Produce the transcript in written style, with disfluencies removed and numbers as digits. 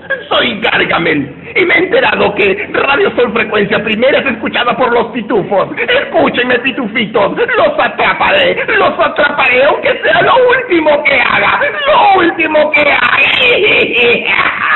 Soy Gargamel y me he enterado que Radio Sol Frecuencia Primera es escuchada por los pitufos. Escúchenme, pitufitos, los atraparé aunque sea lo último que haga, lo último que haga.